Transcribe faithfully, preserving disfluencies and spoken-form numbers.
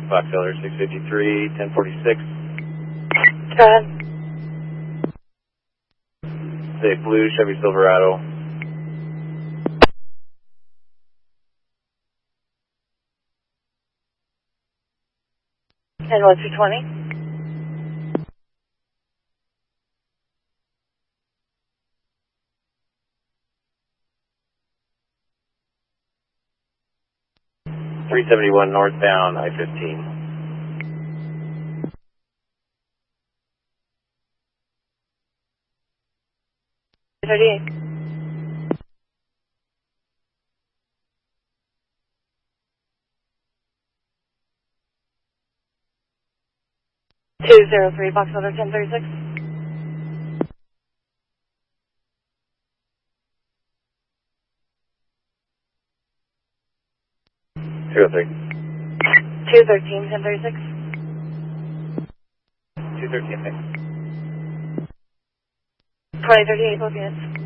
Fox Elder six fifty-three, ten forty-six. Go ahead. The blue Chevy Silverado. And what's your twenty? three seventy-one northbound, I fifteen. thirty-eight. two zero three, Fox Elder ten thirty-six. two oh three. two thirteen, ten thirty-six. two thirteen, thanks. twenty thirty-eight, both units.